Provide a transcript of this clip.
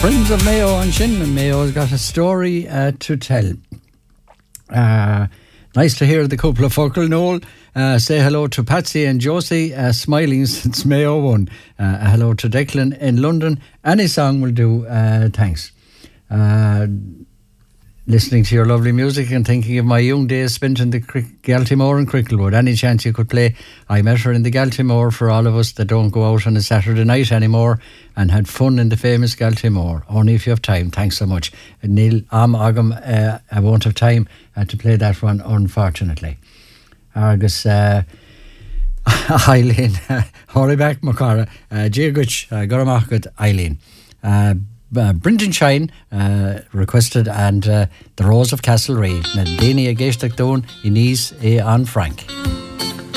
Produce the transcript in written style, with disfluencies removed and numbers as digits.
Friends of Mayo and Shin, and Mayo's got a story to tell. Nice to hear the couple of Focal Noel say hello to Patsy and Josie, smiling since Mayo won. Hello to Declan in London. Any song will do, thanks. Listening to your lovely music and thinking of my young days spent in the Galtymore and Cricklewood. Any chance you could play I Met Her in the Galtymore for all of us that don't go out on a Saturday night anymore and had fun in the famous Galtymore? Only if you have time. Thanks so much. Neil Agam, I won't have time to play that one, unfortunately. Argus Eileen, hurry back, Macara. Jiguch, Goramachad Eileen. Brendan Shine requested, and The Rose of Castlereagh. Nadini Ageshtak Doon, Inese A. An Frank.